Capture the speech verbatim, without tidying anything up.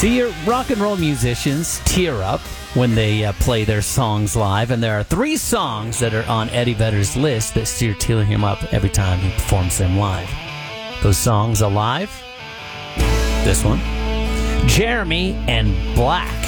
See, your rock and roll musicians tear up when they uh, play their songs live, and there are three songs that are on Eddie Vedder's list that steer tear him up every time he performs them live. Those songs alive, this one, Jeremy and Black.